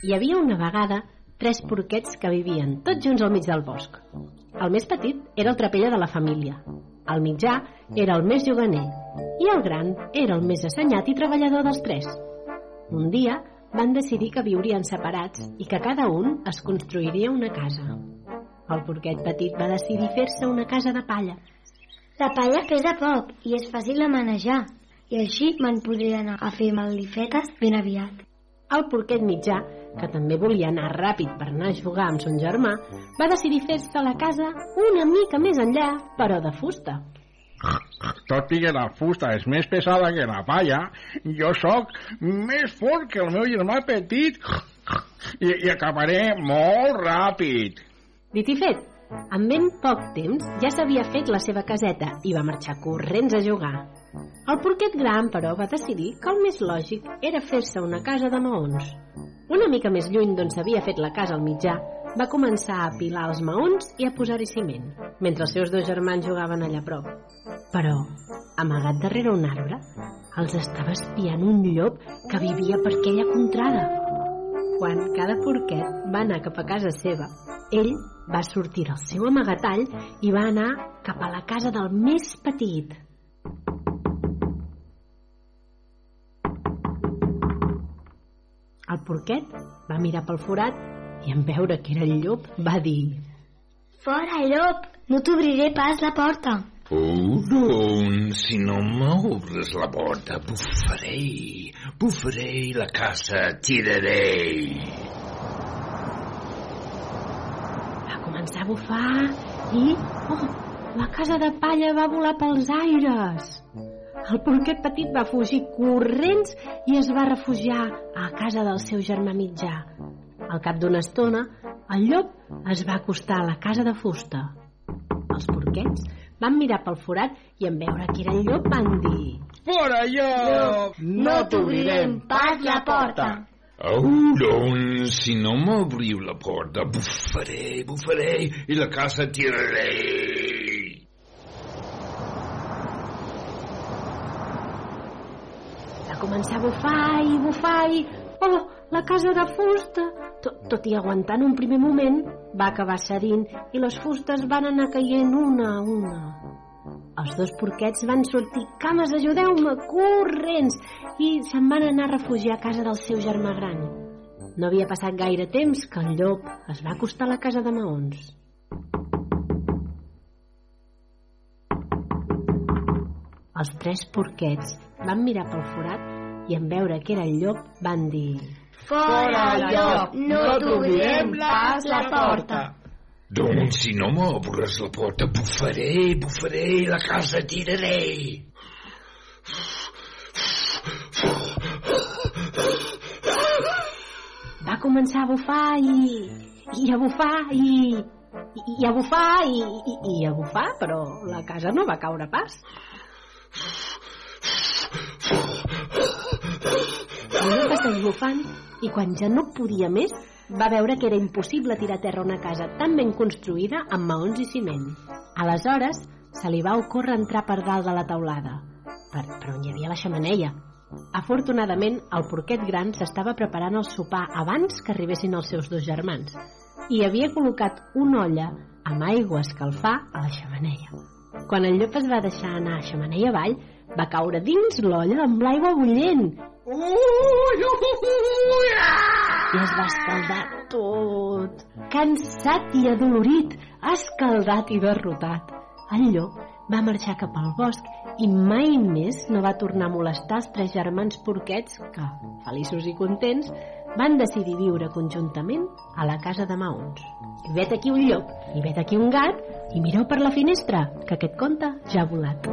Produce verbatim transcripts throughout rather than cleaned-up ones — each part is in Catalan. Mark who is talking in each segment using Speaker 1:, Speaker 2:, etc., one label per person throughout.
Speaker 1: Hi havia una vegada tres porquets que vivien tots junts al mig del bosc. El més petit era el trapella de la família, el mitjà era el més juganer i el gran era el més assenyat i treballador dels tres. Un dia van decidir que viurien separats i que cada un es construiria una casa. El porquet petit va decidir fer-se una casa de palla.
Speaker 2: La palla pesa poc i és fàcil de manejar, i així me'n podré anar a fer malifetes ben aviat.
Speaker 1: El porquet mitjà, que també volia anar ràpid per anar a jugar amb son germà, va decidir fer-se la casa una mica més enllà, però de fusta.
Speaker 3: Tot i que la fusta és més pesada que la palla, jo sóc més fort que el meu germà petit i, i acabaré molt ràpid.
Speaker 1: Dit i fet, en ben poc temps ja s'havia fet la seva caseta i va marxar corrents a jugar. El porquet gran, però, va decidir que el més lògic era fer-se una casa de maons. Una mica més lluny d'on s'havia fet la casa al mitjà, va començar a apilar els maons i a posar-hi ciment, mentre els seus dos germans jugaven allà a prop. Però, amagat darrere un arbre, els estava espiant un llop que vivia per aquella contrada. Quan cada porquet va anar cap a casa seva, ell va sortir del seu amagatall i va anar cap a la casa del més petit. El porquet va mirar pel forat i en veure que era el llop va dir:
Speaker 2: Fora, llop! No t'obriré pas la porta.
Speaker 4: Oh, doncs, si no m'obres la porta, bufaré, bufaré i la casa tiraré.
Speaker 1: Va començar a bufar i, oh, la casa de palla va volar pels aires. El porquet petit va fugir corrents i es va refugiar a casa del seu germà mitjà. Al cap d'una estona, el llop es va acostar a la casa de fusta. Els porquets van mirar pel forat i en veure que era el llop van dir:
Speaker 3: Fora, llop!
Speaker 2: No t'obrirem pas la porta.
Speaker 4: Oh, doncs, si no m'obriu la porta, bufaré, bufaré i la casa tiraré.
Speaker 1: Va començar a bufar i bufar i... Oh, la casa de fusta! Tot, tot i aguantant un primer moment, va acabar cedint i les fustes van anar caient una a una. Els dos porquets van sortir: cames, ajudeu-me, corrents! I se'n van anar a refugiar a casa del seu germà gran. No havia passat gaire temps que el llop es va acostar a la casa de maons. Els tres porquets van mirar pel forat i en veure que era el llop van dir:
Speaker 2: Fora, llop! No t'obrirem pas la porta.
Speaker 4: Doncs si no m'obres la porta, bufaré, bufaré i la casa tiraré.
Speaker 1: Va començar a bufar i... i a bufar i... i a bufar i... i, i a bufar, però la casa no va caure pas. El llop va seguir bufant i quan ja no podia més va veure que era impossible tirar a terra una casa tan ben construïda amb maons i ciment. Aleshores se li va ocórrer entrar per dalt de la teulada, per, per on hi havia la xemeneia. Afortunadament, el porquet gran s'estava preparant el sopar abans que arribessin els seus dos germans i havia col·locat una olla amb aigua a escalfar a la xemeneia. Quan el llop es va deixar anar a xemeneia avall, va caure dins l'olla amb l'aigua bullent. I es va escaldar tot. Cansat i adolorit, escaldat i derrotat. El llop va marxar cap al bosc i mai més no va tornar a molestar els tres germans porquets que, feliços i contents, van decidir viure conjuntament a la casa de maons. I vet aquí un llop, i vet aquí un gat, i mireu per la finestra, que aquest conte ja ha volat.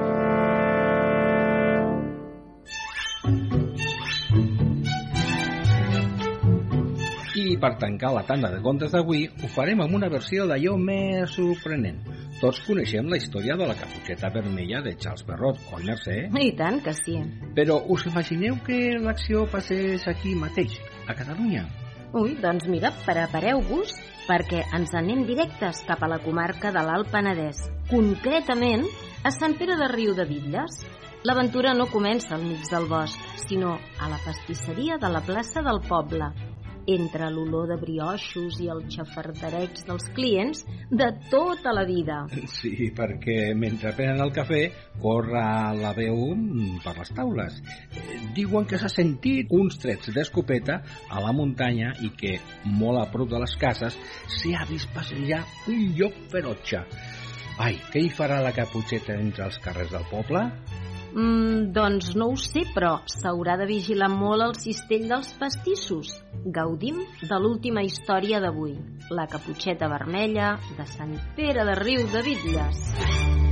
Speaker 5: I per tancar la tanda de contes d'avui ho farem amb una versió d'allò més sorprenent. Tots coneixem la història de la caputxeta vermella de Charles Perrault, oi, Mercè?
Speaker 6: I tant que sí.
Speaker 5: Però us imagineu que l'acció passés aquí mateix, a Catalunya?
Speaker 6: Ui, doncs mira, prepareu-vos perquè ens anem directes cap a la comarca de l'Alt Penedès, concretament a Sant Pere de Riudebitlles. L'aventura no comença al mig del bosc, sinó a la pastisseria de la plaça del poble. entre l'olor de brioixos i el xafardereig dels clients de tota la vida.
Speaker 5: Sí, perquè mentre prenen el cafè corre la veu per les taules. Diuen que s'ha sentit uns trets d'escopeta a la muntanya i que, molt a prop de les cases, s'hi ha vist passejar un llop ferotge. Ai, què hi farà la Caputxeta entre els carrers del poble?
Speaker 6: Mm, doncs no ho sé, però s'haurà de vigilar molt el cistell dels pastissos. Gaudim de l'última història d'avui, la Caputxeta Vermella de Sant Pere de Riudebitlles.